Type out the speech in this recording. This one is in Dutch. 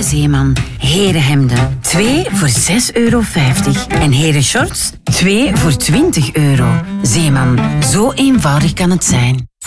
Zeeman. Herenhemden, 2 voor €6,50. En herenshorts, 2 voor €20. Zeeman, zo eenvoudig kan het zijn.